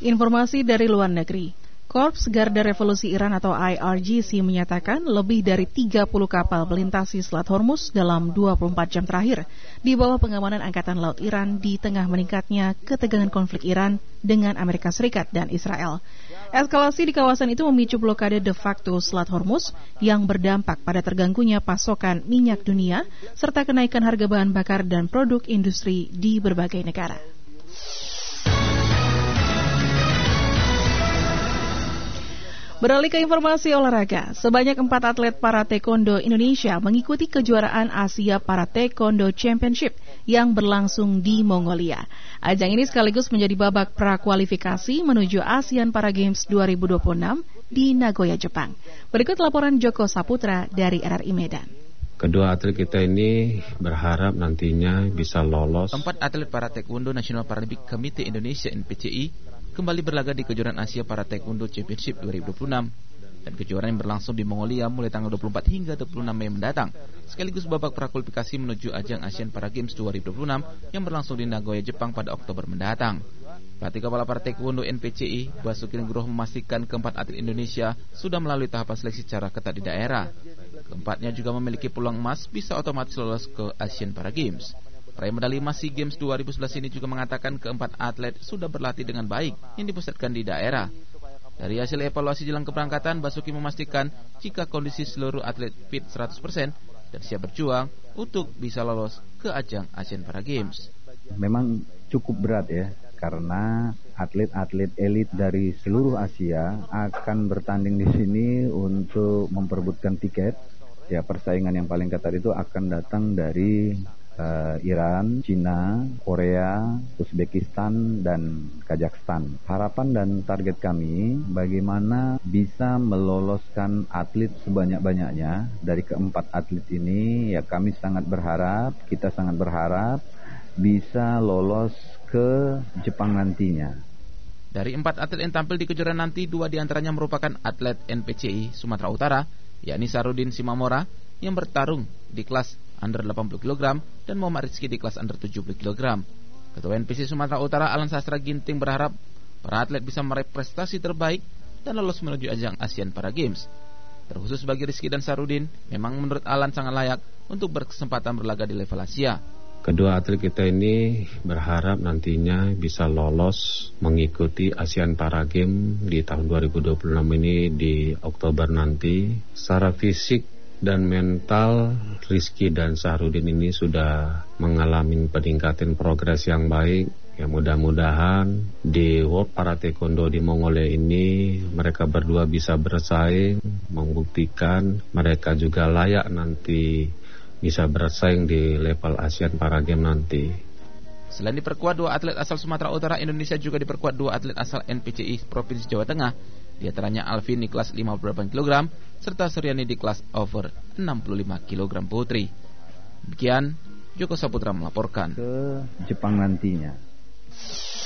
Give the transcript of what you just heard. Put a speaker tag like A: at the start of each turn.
A: Informasi dari luar negeri. Korps Garda Revolusi Iran atau IRGC menyatakan lebih dari 30 kapal melintasi Selat Hormuz dalam 24 jam terakhir di bawah pengamanan Angkatan Laut Iran di tengah meningkatnya ketegangan konflik Iran dengan Amerika Serikat dan Israel. Eskalasi di kawasan itu memicu blokade de facto Selat Hormuz yang berdampak pada terganggunya pasokan minyak dunia serta kenaikan harga bahan bakar dan produk industri di berbagai negara. Beralih ke informasi olahraga, sebanyak 4 atlet para taekwondo Indonesia mengikuti kejuaraan Asia Para Taekwondo Championship yang berlangsung di Mongolia. Ajang ini sekaligus menjadi babak prakualifikasi menuju ASEAN Para Games 2026 di Nagoya, Jepang. Berikut laporan Joko Saputra dari RRI Medan.
B: Kedua atlet kita ini berharap nantinya bisa lolos.
C: 4 atlet para taekwondo National Paralympic Committee Indonesia (NPCI) kembali berlaga di kejuaraan Asia Para Taekwondo Championship 2026 dan kejuaraan yang berlangsung di Mongolia mulai tanggal 24 hingga 26 Mei mendatang, sekaligus babak prakualifikasi menuju ajang ASEAN Para Games 2026 yang berlangsung di Nagoya, Jepang pada Oktober mendatang. Pelatih kepala para taekwondo NPCI, Basuki Nugroho, memastikan keempat atlet Indonesia sudah melalui tahapan seleksi secara ketat di daerah. Keempatnya juga memiliki peluang emas bisa otomatis lolos ke ASEAN Para Games. Peraih medali emas SEA Games 2011 ini juga mengatakan keempat atlet sudah berlatih dengan baik yang dipusatkan di daerah. Dari hasil evaluasi jelang keberangkatan, Basuki memastikan jika kondisi seluruh atlet fit 100% dan siap berjuang untuk bisa lolos ke ajang ASEAN Para Games.
D: Memang cukup berat ya, karena atlet-atlet elit dari seluruh Asia akan bertanding di sini untuk memperebutkan tiket. Ya, persaingan yang paling ketat itu akan datang dari Iran, Cina, Korea, Uzbekistan, dan Kazakhstan. Harapan dan target kami bagaimana bisa meloloskan atlet sebanyak-banyaknya dari keempat atlet ini. Ya, kami sangat berharap, kita sangat berharap bisa lolos ke Jepang nantinya.
C: Dari 4 atlet yang tampil di kejuaraan nanti, 2 diantaranya merupakan atlet NPCI Sumatera Utara, yakni Sarudin Simamora yang bertarung di kelas under 80 kg dan Muhammad Rizky di kelas under 70 kg. Ketua NPC Sumatera Utara Alan Sastra Ginting berharap para atlet bisa meraih prestasi terbaik dan lolos menuju ajang ASEAN Para Games. Terkhusus bagi Rizky dan Sarudin, memang menurut Alan sangat layak untuk berkesempatan berlaga di level Asia.
B: Kedua atlet kita ini berharap nantinya bisa lolos mengikuti ASEAN Para Games di tahun 2026 ini di Oktober nanti. Secara fisik dan mental, Rizky dan Sahrudin ini sudah mengalami peningkatan progres yang baik. Ya, mudah-mudahan di World Para Taekwondo di Mongolia ini mereka berdua bisa bersaing, membuktikan mereka juga layak nanti bisa bersaing di level ASEAN Para Games nanti.
C: Selain diperkuat 2 atlet asal Sumatera Utara, Indonesia juga diperkuat 2 atlet asal NPCI Provinsi Jawa Tengah, di antaranya Alvin di kelas 58 kg serta Suryani di kelas over 65 kg putri. Demikian Joko Saputra melaporkan.
D: Ke Jepang nantinya.